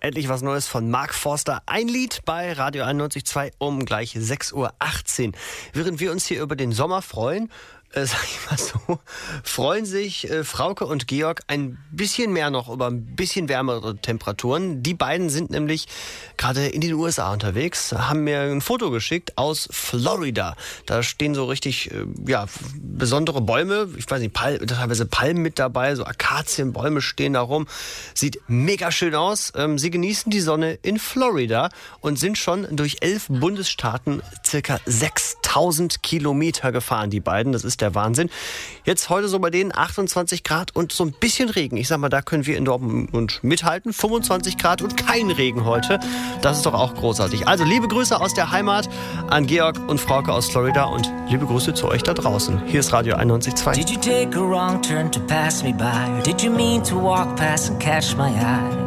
Endlich was Neues von Mark Forster. Ein Lied bei Radio 91.2 um gleich 6.18 Uhr. Während wir uns hier über den Sommer freuen, sag ich mal so, freuen sich Frauke und Georg ein bisschen mehr noch über ein bisschen wärmere Temperaturen. Die beiden sind nämlich gerade in den USA unterwegs, haben mir ein Foto geschickt aus Florida. Da stehen so richtig besondere Bäume, ich weiß nicht, teilweise Palmen mit dabei, so Akazienbäume stehen da rum. Sieht mega schön aus. Sie genießen die Sonne in Florida und sind schon durch 11 Bundesstaaten circa 6000 Kilometer gefahren, die beiden. Das ist der Wahnsinn. Jetzt heute so bei denen 28 Grad und so ein bisschen Regen. Ich sag mal, da können wir in Dortmund mithalten. 25 Grad und kein Regen heute. Das ist doch auch großartig. Also liebe Grüße aus der Heimat an Georg und Frauke aus Florida und liebe Grüße zu euch da draußen. Hier ist Radio 91.2. Did you take a wrong turn to pass me by? Or did you mean to walk past and catch my eye?